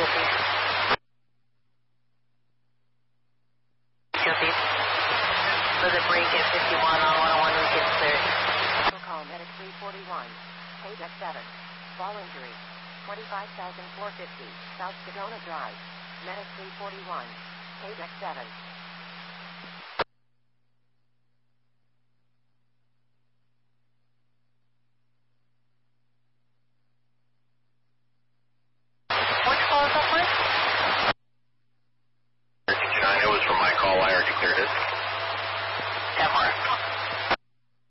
Guilty. Guilty. For the break at 51 on 101, we get cleared. Call medic 341. Page at 7. Fall injury. 25,450. South Sedona Drive. Medic 341. Page at 7.